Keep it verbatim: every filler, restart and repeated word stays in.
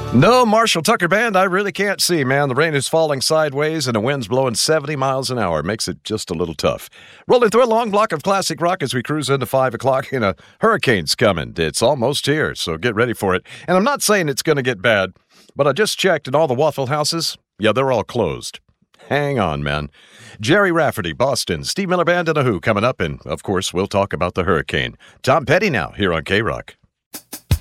No, Marshall Tucker Band, I really can't see, man. The rain is falling sideways and the wind's blowing seventy miles an hour. Makes it just a little tough. Rolling through a long block of classic rock as we cruise into five o'clock, and a hurricane's coming. It's almost here, so get ready for it. And I'm not saying it's going to get bad, but I just checked, and all the Waffle Houses, yeah, they're all closed. Hang on, man. Jerry Rafferty, Boston, Steve Miller Band, and The Who coming up, and, of course, we'll talk about the hurricane. Tom Petty now, here on K-Rock.